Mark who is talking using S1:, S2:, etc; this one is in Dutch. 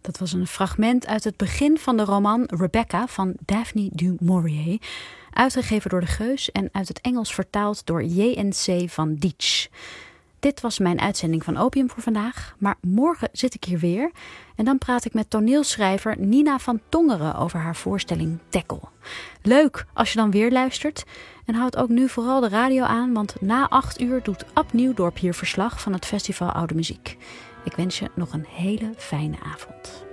S1: Dat was een fragment uit het begin van de roman Rebecca van Daphne du Maurier, uitgegeven door De Geus en uit het Engels vertaald door J.N.C. van Dietsch. Dit was mijn uitzending van Opium voor vandaag, maar morgen zit ik hier weer en dan praat ik met toneelschrijver Nina van Tongeren over haar voorstelling Tackle. Leuk als je dan weer luistert en houd ook nu vooral de radio aan, want na 8 uur doet Ab Nieuwdorp hier verslag van het Festival Oude Muziek. Ik wens je nog een hele fijne avond.